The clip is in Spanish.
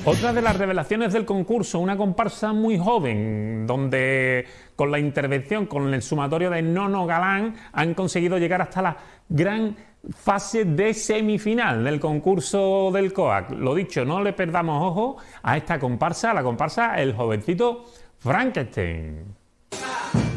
Otra de las revelaciones del concurso, una comparsa muy joven, donde con la intervención, con el sumatorio de Nono Galán, han conseguido llegar hasta la gran fase de semifinal del concurso del COAC. Lo dicho, no le perdamos ojo a esta comparsa, a la comparsa El Jovencito Frankenstein.